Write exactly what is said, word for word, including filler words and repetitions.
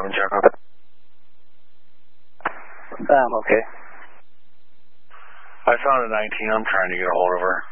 seven, Jericho. Um, okay. I found a nineteen. I'm trying to get a hold of her.